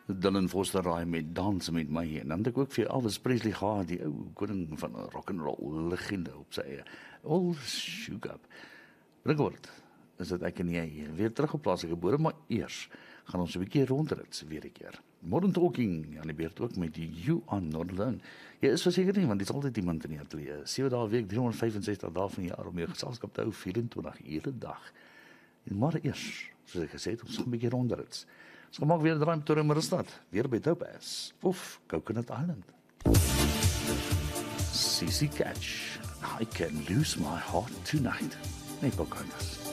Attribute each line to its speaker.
Speaker 1: Dylan Foster raai met Dans met my, en dan het ek ook vir Elvis Presley gehad, die ou koning van rock'n'roll legende op sy eie. All shook up. Binnenkort is dit ek en jy weer terug op plaaslike gebore, maar eers gaan ons 'n bietjie rondrits weer 'n keer. Modern Talking, aan die beurt ook met die You Are Not Alone. Jy is verseker nie, want dit is altyd iemand in die ateljee. 7 dae 'n week, 365 dae van die jaar om jou geselskap te hou, 24 ure 'n dag. En maar eers, soos ek gesê het, ons gaan 'n bietjie rondrits. Ons gaan maak weer 'n draai met Torre weer by Topaz of Coconut Island. CC Catch, I Can Lose My Heart Tonight. Nee, Pocahontas.